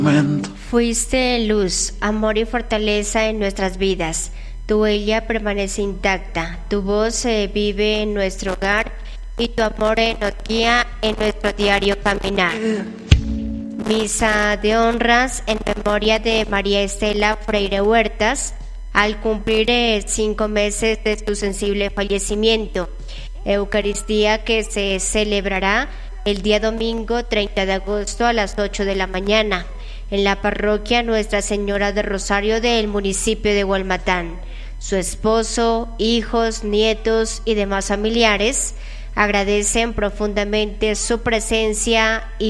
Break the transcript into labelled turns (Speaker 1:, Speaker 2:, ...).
Speaker 1: Fuiste luz, amor y fortaleza en nuestras vidas. Tu huella permanece intacta, tu voz vive en nuestro hogar y tu amor nos guía en nuestro diario caminar. Misa de honras en memoria de María Estela Freire Huertas, al cumplir 5 meses de su sensible fallecimiento. Eucaristía que se celebrará el día domingo 30 de agosto a las 8 de la mañana en la parroquia Nuestra Señora de Rosario del municipio de Hualmatán. Su esposo, hijos, nietos y demás familiares agradecen profundamente su presencia y